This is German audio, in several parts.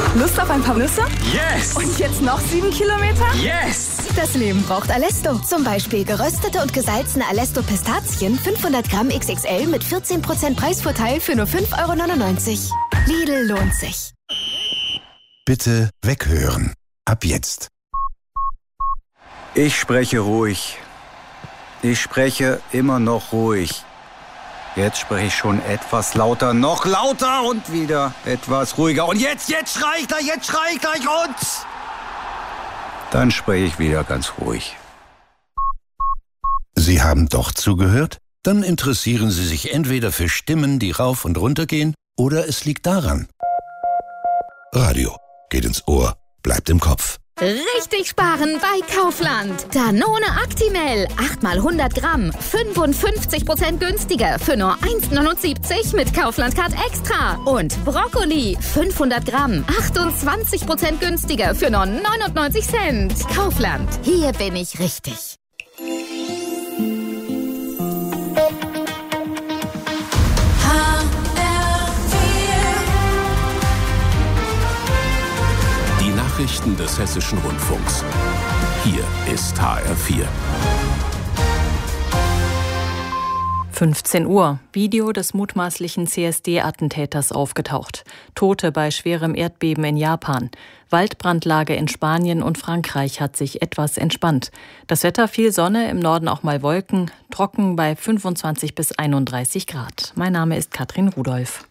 Lust auf ein paar Nüsse? Yes! Und jetzt noch 7 Kilometer? Yes! Das Leben braucht Alesto. Zum Beispiel geröstete und gesalzene Alesto Pistazien 500 Gramm XXL mit 14% Preisvorteil für nur 5,99 €. Lidl lohnt sich. Bitte weghören. Ab jetzt. Ich spreche ruhig. Ich spreche immer noch ruhig. Jetzt spreche ich schon etwas lauter, noch lauter und wieder etwas ruhiger. Und jetzt schrei ich gleich und... Dann spreche ich wieder ganz ruhig. Sie haben doch zugehört? Dann interessieren Sie sich entweder für Stimmen, die rauf und runter gehen, oder es liegt daran. Radio geht ins Ohr, bleibt im Kopf. Richtig sparen bei Kaufland. Danone Actimel, 8 mal 100 Gramm, 55% günstiger für nur 1,79 mit Kaufland Card Extra. Und Brokkoli, 500 Gramm, 28% günstiger für nur 99 Cent. Kaufland, hier bin ich richtig. Nachrichten des Hessischen Rundfunks. Hier ist HR4. 15 Uhr. Video des mutmaßlichen CSD-Attentäters aufgetaucht. Tote bei schwerem Erdbeben in Japan. Waldbrandlage in Spanien und Frankreich hat sich etwas entspannt. Das Wetter: viel Sonne, im Norden auch mal Wolken, trocken bei 25 bis 31 Grad. Mein Name ist Katrin Rudolph.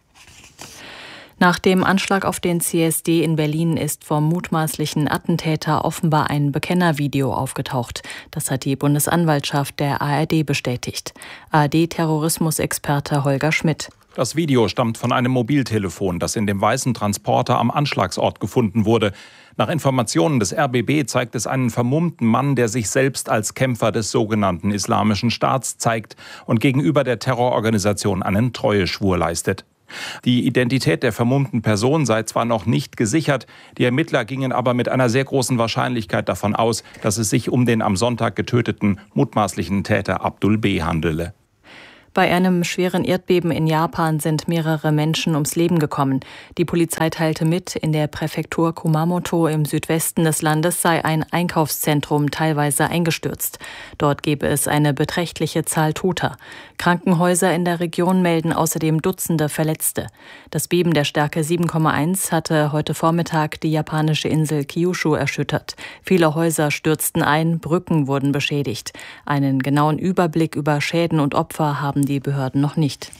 Nach dem Anschlag auf den CSD in Berlin ist vom mutmaßlichen Attentäter offenbar ein Bekennervideo aufgetaucht. Das hat die Bundesanwaltschaft der ARD bestätigt. ARD-Terrorismusexperte Holger Schmidt. Das Video stammt von einem Mobiltelefon, das in dem weißen Transporter am Anschlagsort gefunden wurde. Nach Informationen des RBB zeigt es einen vermummten Mann, der sich selbst als Kämpfer des sogenannten Islamischen Staats zeigt und gegenüber der Terrororganisation einen Treueschwur leistet. Die Identität der vermummten Person sei zwar noch nicht gesichert, die Ermittler gingen aber mit einer sehr großen Wahrscheinlichkeit davon aus, dass es sich um den am Sonntag getöteten mutmaßlichen Täter Abdul B. handele. Bei einem schweren Erdbeben in Japan sind mehrere Menschen ums Leben gekommen. Die Polizei teilte mit, in der Präfektur Kumamoto im Südwesten des Landes sei ein Einkaufszentrum teilweise eingestürzt. Dort gebe es eine beträchtliche Zahl Toter. Krankenhäuser in der Region melden außerdem Dutzende Verletzte. Das Beben der Stärke 7,1 hatte heute Vormittag die japanische Insel Kyushu erschüttert. Viele Häuser stürzten ein, Brücken wurden beschädigt. Einen genauen Überblick über Schäden und Opfer haben die Behörden noch nicht.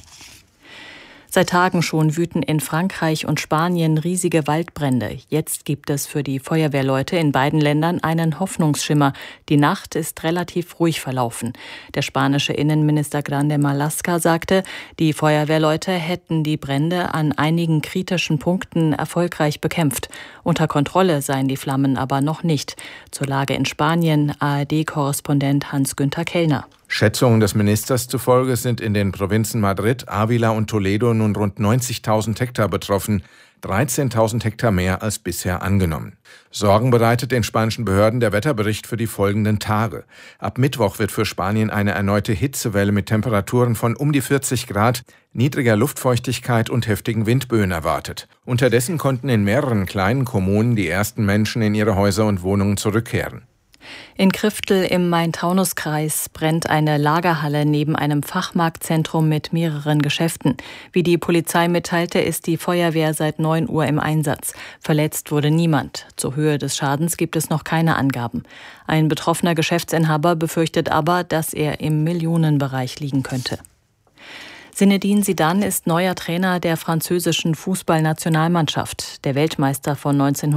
Seit Tagen schon wüten in Frankreich und Spanien riesige Waldbrände. Jetzt gibt es für die Feuerwehrleute in beiden Ländern einen Hoffnungsschimmer. Die Nacht ist relativ ruhig verlaufen. Der spanische Innenminister Grande Marlaska sagte, die Feuerwehrleute hätten die Brände an einigen kritischen Punkten erfolgreich bekämpft. Unter Kontrolle seien die Flammen aber noch nicht. Zur Lage in Spanien ARD-Korrespondent Hans-Günther Kellner. Schätzungen des Ministers zufolge sind in den Provinzen Madrid, Ávila und Toledo nun rund 90.000 Hektar betroffen, 13.000 Hektar mehr als bisher angenommen. Sorgen bereitet den spanischen Behörden der Wetterbericht für die folgenden Tage. Ab Mittwoch wird für Spanien eine erneute Hitzewelle mit Temperaturen von um die 40 Grad, niedriger Luftfeuchtigkeit und heftigen Windböen erwartet. Unterdessen konnten in mehreren kleinen Kommunen die ersten Menschen in ihre Häuser und Wohnungen zurückkehren. In Kriftel im Main-Taunus-Kreis brennt eine Lagerhalle neben einem Fachmarktzentrum mit mehreren Geschäften. Wie die Polizei mitteilte, ist die Feuerwehr seit 9 Uhr im Einsatz. Verletzt wurde niemand. Zur Höhe des Schadens gibt es noch keine Angaben. Ein betroffener Geschäftsinhaber befürchtet aber, dass er im Millionenbereich liegen könnte. Zinedine Zidane ist neuer Trainer der französischen Fußballnationalmannschaft. Der Weltmeister von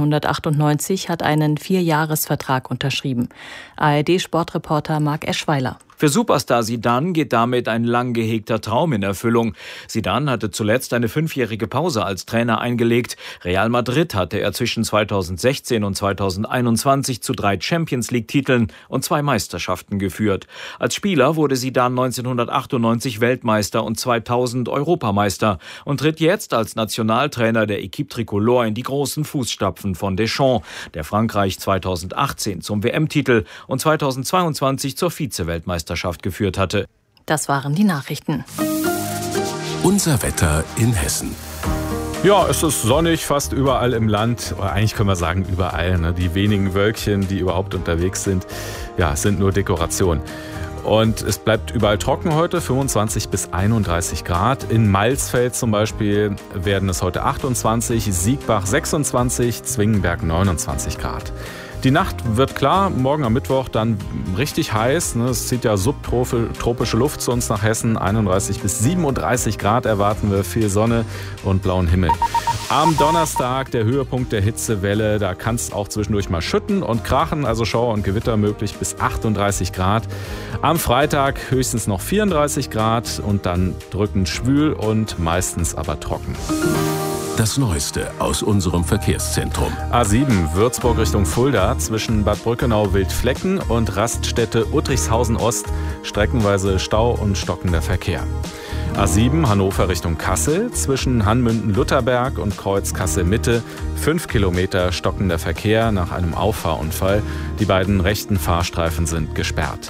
1998 hat einen 4-Jahres-Vertrag unterschrieben. ARD-Sportreporter Marc Eschweiler. Für Superstar Zidane geht damit ein lang gehegter Traum in Erfüllung. Zidane hatte zuletzt eine 5-jährige Pause als Trainer eingelegt. Real Madrid hatte er zwischen 2016 und 2021 zu 3 Champions-League-Titeln und 2 Meisterschaften geführt. Als Spieler wurde Zidane 1998 Weltmeister und 2000 Europameister und tritt jetzt als Nationaltrainer der Équipe Tricolore in die großen Fußstapfen von Deschamps, der Frankreich 2018 zum WM-Titel und 2022 zur Vize-Weltmeisterschaft geführt hatte. Das waren die Nachrichten. Unser Wetter in Hessen. Ja, es ist sonnig fast überall im Land. Oder eigentlich können wir sagen überall. Ne? Die wenigen Wölkchen, die überhaupt unterwegs sind, ja, sind nur Dekoration. Und es bleibt überall trocken heute, 25 bis 31 Grad. In Malsfeld zum Beispiel werden es heute 28, Siegbach 26, Zwingenberg 29 Grad. Die Nacht wird klar, morgen am Mittwoch dann richtig heiß. Es zieht ja subtropische Luft zu uns nach Hessen. 31 bis 37 Grad erwarten wir, viel Sonne und blauen Himmel. Am Donnerstag der Höhepunkt der Hitzewelle. Da kann es auch zwischendurch mal schütten und krachen, also Schauer und Gewitter möglich bis 38 Grad. Am Freitag höchstens noch 34 Grad und dann drückend schwül und meistens aber trocken. Das Neueste aus unserem Verkehrszentrum. A7 Würzburg Richtung Fulda zwischen Bad Brückenau-Wildflecken und Raststätte Uttrichshausen Ost streckenweise Stau und stockender Verkehr. A7 Hannover Richtung Kassel zwischen Hanmünden-Lutherberg und Kreuz Kassel-Mitte 5 Kilometer stockender Verkehr nach einem Auffahrunfall. Die beiden rechten Fahrstreifen sind gesperrt.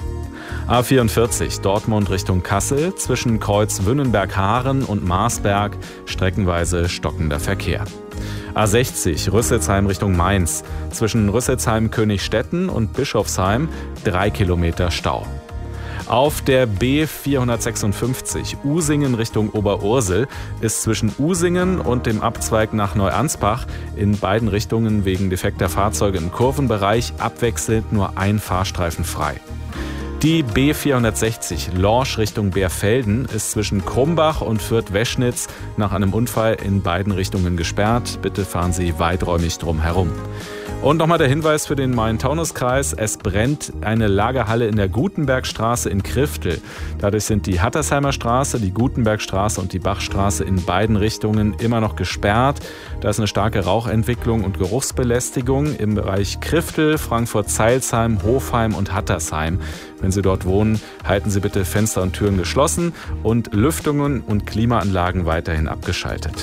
A44 Dortmund Richtung Kassel zwischen Kreuz Wünnenberg-Haaren und Marsberg streckenweise stockender Verkehr. A60 Rüsselsheim Richtung Mainz zwischen Rüsselsheim-Königstetten und Bischofsheim 3 Kilometer Stau. Auf der B456 Usingen Richtung Oberursel ist zwischen Usingen und dem Abzweig nach Neuansbach in beiden Richtungen wegen defekter Fahrzeuge im Kurvenbereich abwechselnd nur ein Fahrstreifen frei. Die B460 Lorsch Richtung Bärfelden ist zwischen Krumbach und Fürth-Weschnitz nach einem Unfall in beiden Richtungen gesperrt. Bitte fahren Sie weiträumig drum herum. Und nochmal der Hinweis für den Main-Taunus-Kreis. Es brennt eine Lagerhalle in der Gutenbergstraße in Kriftel. Dadurch sind die Hattersheimer Straße, die Gutenbergstraße und die Bachstraße in beiden Richtungen immer noch gesperrt. Da ist eine starke Rauchentwicklung und Geruchsbelästigung im Bereich Kriftel, Frankfurt-Zeilsheim, Hofheim und Hattersheim. Wenn Sie dort wohnen, halten Sie bitte Fenster und Türen geschlossen und Lüftungen und Klimaanlagen weiterhin abgeschaltet.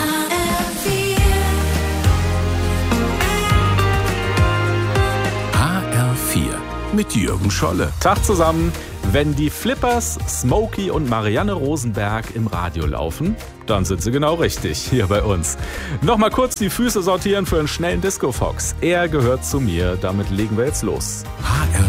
Mit Jürgen Scholle. Tag zusammen. Wenn die Flippers, Smokey und Marianne Rosenberg im Radio laufen, dann sind sie genau richtig hier bei uns. Nochmal kurz die Füße sortieren für einen schnellen Disco-Fox. Er gehört zu mir. Damit legen wir jetzt los.